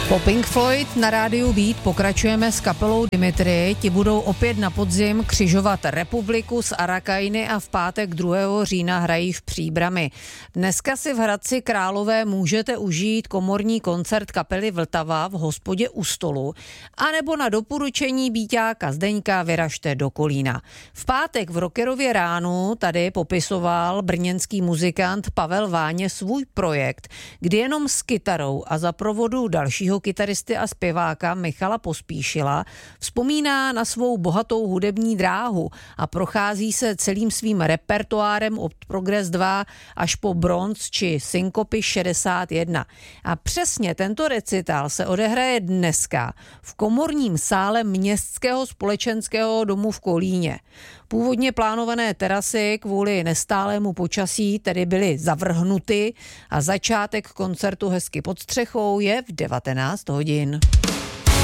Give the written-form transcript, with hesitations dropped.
Po Pink Floyd na rádiu Beat pokračujeme s kapelou Dimitri. Ti budou opět na podzim křižovat republiku s Arakainy a v pátek 2. října hrají v Příbrami. Dneska si v Hradci Králové můžete užít komorní koncert kapely Vltava v hospodě u stolu, anebo na doporučení Bíťáka Zdeňka vyražte do Kolína. V pátek v Rockerově ránu tady popisoval brněnský muzikant Pavel Váně svůj projekt, kdy jenom s kytarou a za provodu dalšího kytaristy a zpěváka Michala Pospíšila vzpomíná na svou bohatou hudební dráhu a prochází se celým svým repertoárem od Progress 2 až po Bronz či Synkopy 61. A přesně tento recital se odehraje dneska v komorním sále Městského společenského domu v Kolíně. Původně plánované terasy kvůli nestálému počasí tedy byly zavrhnuty a začátek koncertu hezky pod střechou je v 19 hodin.